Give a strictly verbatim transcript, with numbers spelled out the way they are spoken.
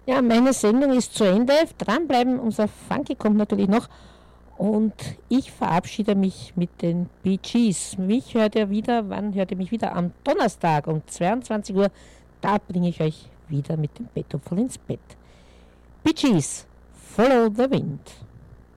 Ja, meine Sendung ist zu Ende. Dranbleiben, unser Funky kommt natürlich noch. Und ich verabschiede mich mit den Bee Gees. Mich hört ihr wieder, wann hört ihr mich wieder? Am Donnerstag um zweiundzwanzig Uhr. Da bringe ich euch wieder mit dem Betto voll ins Bett. Bee Gees, Follow the Wind.